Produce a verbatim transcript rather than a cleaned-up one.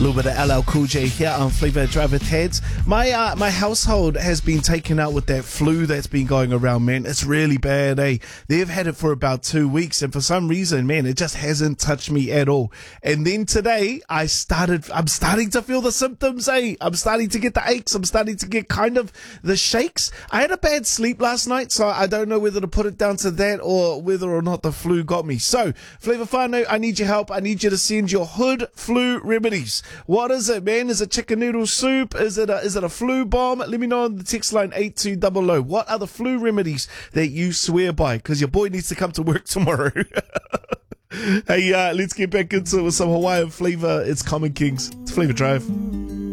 little bit of L L Cool J here on Flavor Drive with Heads. My uh, my household has been taken out with that flu that's been going around, man. It's really bad, eh? They've had it for about two weeks, and for some reason, man, it just hasn't touched me at all. And then today, I started, I'm starting to feel the symptoms, eh? I'm starting to get the aches. I'm starting to get kind of the shakes. I had a bad sleep last night, so I don't know whether to put it down to that or whether or not the flu got me. So, Flavor Whānau, I need your help. I need you to send your hood flu remedies. What is it, man? Is it chicken noodle soup? Is it a, is it a flu bomb? Let me know on the text line eight two zero zero. What are the flu remedies that you swear by? Because your boy needs to come to work tomorrow. Hey, uh, let's get back into it with some Hawaiian flavor. It's Common Kings. It's Flavor Drive.